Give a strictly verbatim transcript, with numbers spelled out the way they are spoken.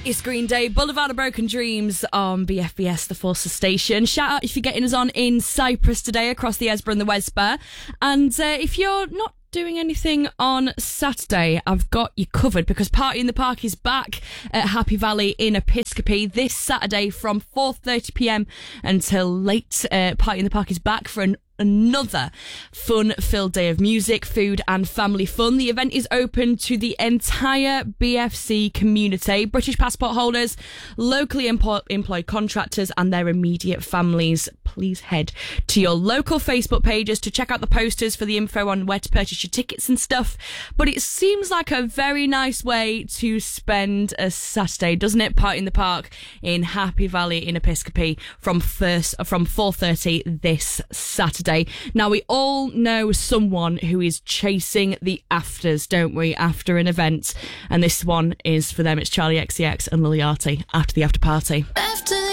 It's Green Day, Boulevard of Broken Dreams on B F B S, the Forces Station. Shout out if you're getting us on in Cyprus today across the Esborough and the Wesborough. And uh, if you're not doing anything on Saturday, I've got you covered because Party in the Park is back at Happy Valley in Episcopi this Saturday from four thirty p m until late. Uh, Party in the Park is back for an another fun-filled day of music, food and family fun. The event is open to the entire B F C community, British passport holders, locally empo- employed contractors and their immediate families. Please head to your local Facebook pages to check out the posters for the info on where to purchase your tickets and stuff. But it seems like a very nice way to spend a Saturday, doesn't it? Party in the Park in Happy Valley in Episcopi from first from four thirty this Saturday. Now, we all know someone who is chasing the afters, don't we, after an event? And this one is for them. It's Charlie X C X and Liliati after the after party.